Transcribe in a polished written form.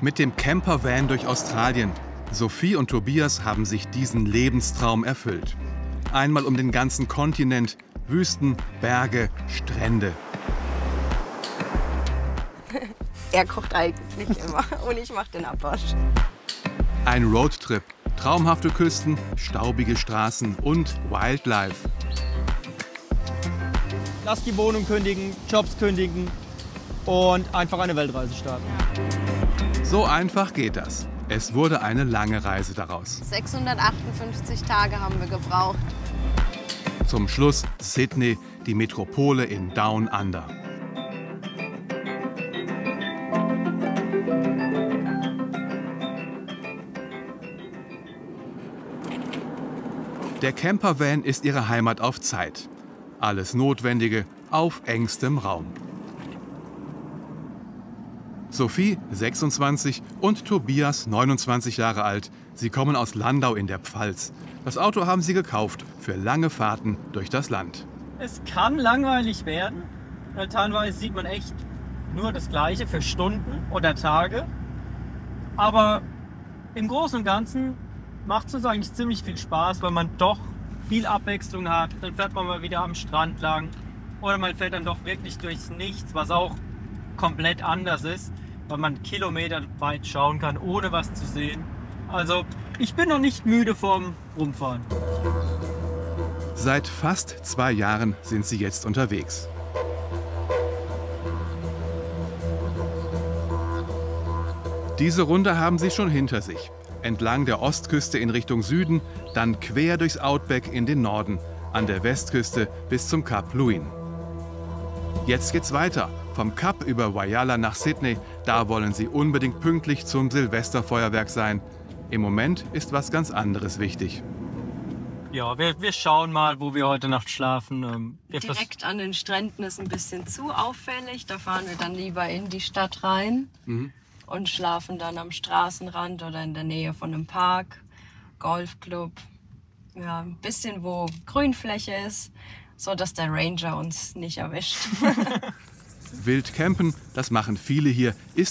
Mit dem Campervan durch Australien. Sophie und Tobias haben sich diesen Lebenstraum erfüllt. Einmal um den ganzen Kontinent, Wüsten, Berge, Strände. Er kocht eigentlich immer und ich mache den Abwasch. Ein Roadtrip, traumhafte Küsten, staubige Straßen und Wildlife. Lass die Wohnung kündigen, Jobs kündigen und einfach eine Weltreise starten. So einfach geht das. Es wurde eine lange Reise daraus. 658 Tage haben wir gebraucht. Zum Schluss Sydney, die Metropole in Down Under. Der Campervan ist ihre Heimat auf Zeit. Alles Notwendige auf engstem Raum. Sophie, 26, und Tobias, 29 Jahre alt. Sie kommen aus Landau in der Pfalz. Das Auto haben sie gekauft für lange Fahrten durch das Land. Es kann langweilig werden, weil teilweise sieht man echt nur das Gleiche für Stunden oder Tage. Aber im Großen und Ganzen macht es uns eigentlich ziemlich viel Spaß, weil man doch viel Abwechslung hat. Dann fährt man mal wieder am Strand lang oder man fährt dann doch wirklich durchs Nichts, was auch komplett anders ist, weil man kilometerweit schauen kann, ohne was zu sehen. Also ich bin noch nicht müde vom Rumfahren. Seit fast 2 Jahren sind sie jetzt unterwegs. Diese Runde haben sie schon hinter sich. Entlang der Ostküste in Richtung Süden, dann quer durchs Outback in den Norden, an der Westküste bis zum Kap Luin. Jetzt geht's weiter, vom Kap über Whyalla nach Sydney. Da wollen sie unbedingt pünktlich zum Silvesterfeuerwerk sein. Im Moment ist was ganz anderes wichtig. Ja, wir schauen mal, wo wir heute Nacht schlafen. Direkt an den Stränden ist ein bisschen zu auffällig. Da fahren wir dann lieber in die Stadt rein. Und schlafen dann am Straßenrand oder in der Nähe von einem Park, Golfclub. Ja, ein bisschen, wo Grünfläche ist, so dass der Ranger uns nicht erwischt. Wild campen, das machen viele hier, ist